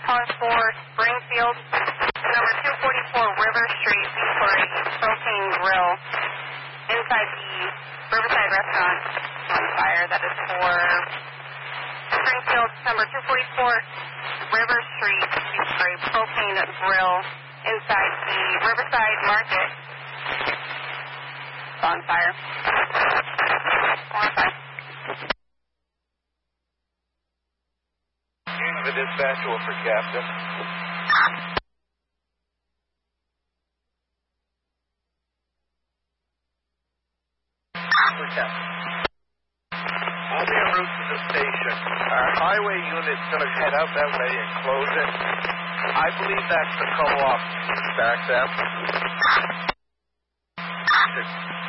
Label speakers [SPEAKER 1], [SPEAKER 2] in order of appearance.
[SPEAKER 1] calling for Springfield, number 244 River Street for a propane grill inside the Riverside Restaurant on fire. That is for Springfield, number 244 River Street for a propane grill inside the Riverside Market. It's on fire. On fire.
[SPEAKER 2] The dispatch will for Captain. For Captain. We'll be en route to the station. Our highway unit's going to head out that way and close it. I believe that's the co-op. Back them.